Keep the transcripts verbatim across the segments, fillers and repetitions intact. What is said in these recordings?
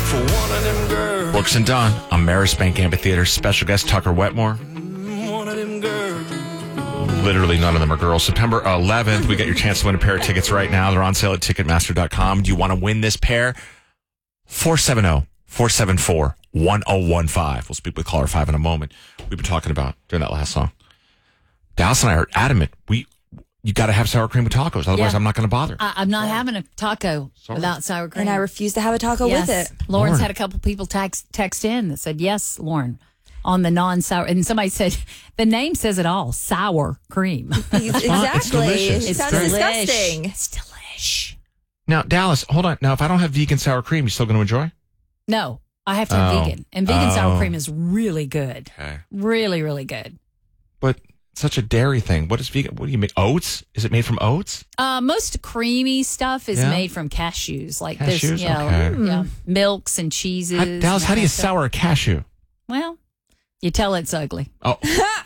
for one of them girls. Brooks and Dunn on Marist Bank Amphitheater. Special guest Tucker Wetmore. One of them girls. Literally none of them are girls. September eleventh, we got your chance to win a pair of tickets right now. They're on sale at Ticketmaster dot com. Do you want to win this pair? four seven zero, four seven four, one zero one five. We'll speak with caller five in a moment. We've been talking about during that last song. Dallas and I are adamant. We You got to have sour cream with tacos. Otherwise, Yeah. I'm not going to bother. I, I'm not having a taco Sorry. without sour cream. And I refuse to have a taco yes. with it. Lauren's Lauren. had a couple people text, text in that said, yes, Lauren, on the non-sour. And somebody said, the name says it all, sour cream. Exactly. delicious. It It's sounds very- disgusting. It's delish. Now, Dallas, hold on. Now, if I don't have vegan sour cream, you still going to enjoy? No, I have to have Oh. vegan. And vegan sour Oh. cream is really good. Okay. Really, really good. But such a dairy thing. What is vegan? What do you make? Oats? Is it made from oats? Uh, most creamy stuff is Yeah? made from cashews. Like Cashews? there's, you know, Okay. yeah, milks and cheeses. How, and Dallas, how do that you stuff. sour a cashew? Well, you tell it's ugly. Oh,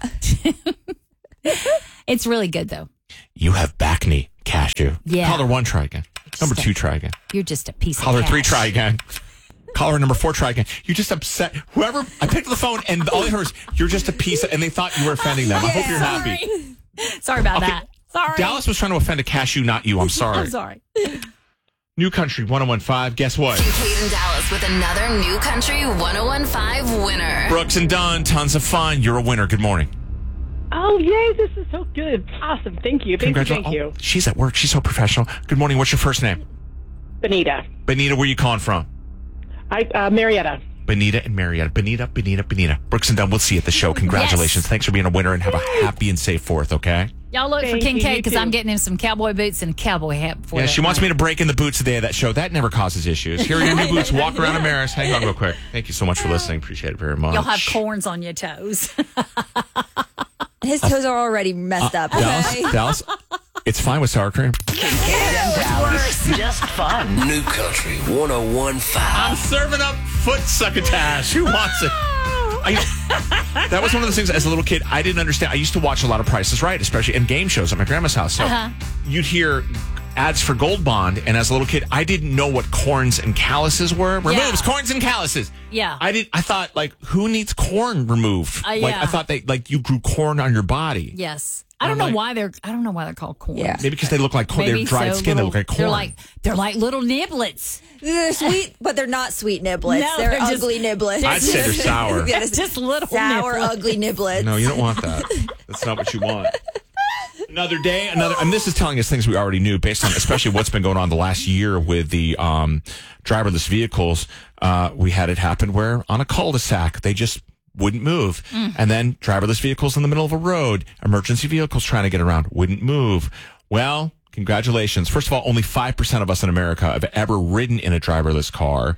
It's really good, though. you have back knee cashew. Yeah. Caller one, try again. Number Just two, a- try again. You're just a piece Caller of three, cash. try again. Caller number four, try again. You just upset whoever. I picked up the phone and all I heard was, you're just a piece of, and they thought you were offending them. I hope you're happy. Sorry about Okay. that. Sorry. Dallas was trying to offend a cashew, not you. I'm sorry. I'm sorry. New Country one oh one five. Guess what? Kate and Dallas with another New Country ten fifteen winner. Brooks and Dunn, tons of fun. You're a winner. Good morning. Oh, yay, this is so good. Awesome. Thank you. Thank you. Congratulations. Thank you. Oh, she's at work. She's so professional. Good morning. What's your first name? Benita. Benita, where you calling from? I, uh, Marietta. Benita and Marietta. Benita, Benita, Benita. Brooks and Dunn, we'll see you at the show. Congratulations. Yes. Thanks for being a winner and have a happy and safe fourth, okay? Y'all look Thank for you, Kincaid you because too. I'm getting him some cowboy boots and a cowboy hat before Yeah, that she wants night. me to break in the boots the day of that show. That never causes issues. Here are your new boots. Walk around Amaris. Hang on real quick. Thank you so much for listening. Appreciate it very much. You'll have corns on your toes. His toes are already messed up. Dallas, Okay? Dallas, it's fine with sour cream. Just fun. New Country one oh one five. I'm serving up foot succotash. Who wants it? I, that was one of those things as a little kid I didn't understand. I used to watch a lot of Price is Right, especially in game shows at my grandma's house. So Uh-huh. you'd hear ads for Gold Bond, and as a little kid, I didn't know what corns and calluses were. Removes Yeah. corns and calluses. Yeah. I did. I thought like, who needs corn removed? Uh, Like yeah. I thought they like you grew corn on your body. Yes. I don't I'm know like- why they're I don't know why they're called corns. Yeah. Maybe because they look like corn. Maybe They're dried so skin. little- They look like corn. They're like they're like little niblets. They're sweet, but they're not sweet niblets. No, they're, they're just- ugly niblets. I'd say they're sour. Yeah, it's Just little sour, niblets. ugly niblets. No, you don't want that. That's not what you want. Another day, another. And this is telling us things we already knew, based on especially what's been going on the last year with the um, driverless vehicles. Uh, we had it happen where on a cul-de-sac they just wouldn't move, and then driverless vehicles in the middle of a road, emergency vehicles trying to get around wouldn't move. Well, congratulations. First of all, only five percent of us in America have ever ridden in a driverless car,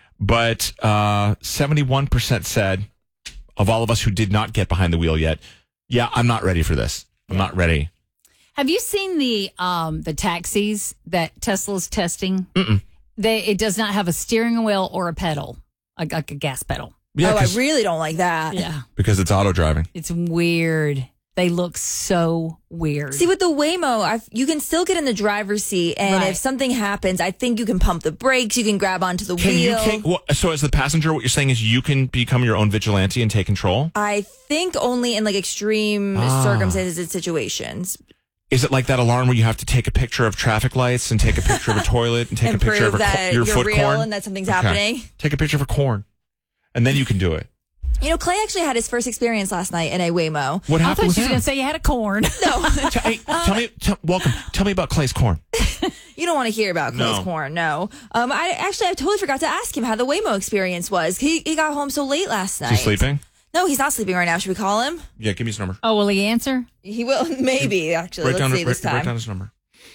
but uh, seventy-one percent said of all of us who did not get behind the wheel yet, yeah, I'm not ready for this. I'm not ready. Have you seen the um the taxis that Tesla's testing? Mm-mm. They it does not have a steering wheel or a pedal, like, like a gas pedal. Yeah, oh, I 'cause- really don't like that. Yeah, because it's auto driving. it's weird. They look so weird. See, with the Waymo, I've, you can still get in the driver's seat, and Right. if something happens, I think you can pump the brakes. You can grab onto the Can wheel. you take, what, so as the passenger, what you're saying is you can become your own vigilante and take control? I think only in like extreme Ah. circumstances and situations. Is it like that alarm where you have to take a picture of traffic lights and take a picture of a toilet and take And a picture of prove a, co- that your you're foot real corn? and that something's Okay. happening. Take a picture of a corn. And then you can do it. You know, Clay actually had his first experience last night in a Waymo. What I happened thought with she was him? going to say you had a corn. No, T- hey, tell me, t- welcome. Tell me about Clay's corn. you don't want to hear about Clay's No. corn. No, um, I actually I totally forgot to ask him how the Waymo experience was. He he got home so late last night. Is he sleeping? No, he's not sleeping right now. Should we call him? Yeah, give me his number. Oh, will he answer? He will maybe actually. Write Let's down, see write, this write time. down his number.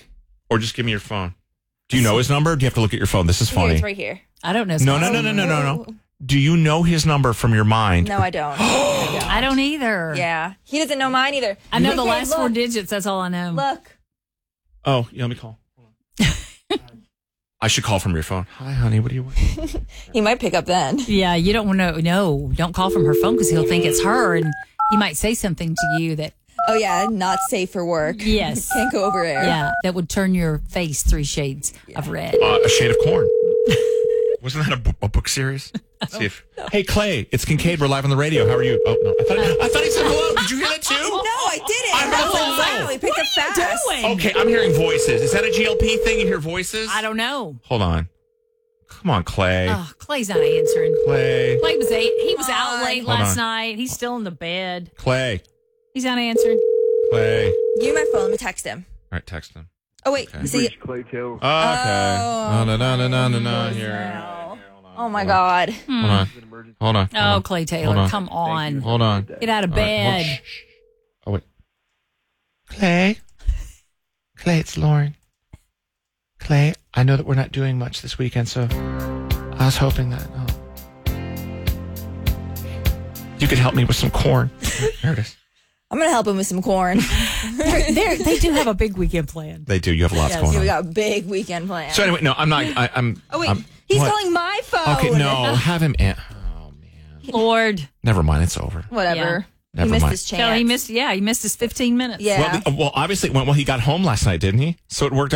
Or just give me your phone. Do you know his number? Or do you have to look at your phone? This is Here, funny. it's right here. I don't know. No, no, no, no, no, no, no. Do you know his number from your mind? No, I don't. I don't. I don't either. Yeah, he doesn't know mine either. I know the Okay, last look, four digits. That's all I know. Look. Oh, yeah, let me call. I should call from your phone. Hi, honey. What do you want? He might pick up then. Yeah, you don't want to. No, don't call from her phone because he'll think it's her, and he might say something to you that Oh yeah, not safe for work. yes, Can't go over there. yeah, that would turn your face three shades of red. Uh, a shade of corn. Wasn't that a, b- a book series? Let's see if. Hey, Clay, it's Kincaid. We're live on the radio. How are you? Oh, no. I thought, I thought he said hello. Did you hear that too? No, I didn't. I'm That was hello. like, wow, he picked up fast. Doing? Okay, I'm hearing voices. Is that a G L P thing? You hear voices? I don't know. Hold on. Come on, Clay. Oh, Clay's not answering. Clay. Clay was eight. He was out late Hold last on. night. He's still in the bed. Clay. He's not answering. Clay. Give me my phone. Let me text him. All right, text him. Oh, wait. Okay. See, Clay Taylor. Okay. Oh, no, no, no, no, no, no. Here. oh, my God. Hold on. Hold on. Hold Oh, on. Clay Hold Taylor, on. come on. Hold on. Get out of All right, hold- bed. shh, shh. Oh, wait. Clay? Clay, it's Lauren. Clay, I know that we're not doing much this weekend, so I was hoping that oh, you could help me with some corn. There it is. I'm going to help him with some corn. They're, they're, they do have a big weekend planned. They do. You have lots Yes. going Yeah, on. we got a big weekend planned. So anyway, no, I'm not. I, I'm. oh, wait. I'm- He's what? calling my phone. Okay, no, have him. An- oh man. Lord. Never mind. It's over. Whatever. Never he missed mind. his chance. So he missed, yeah, he missed his fifteen minutes. Yeah. Well, the- well, obviously, well, he got home last night, didn't he? So it worked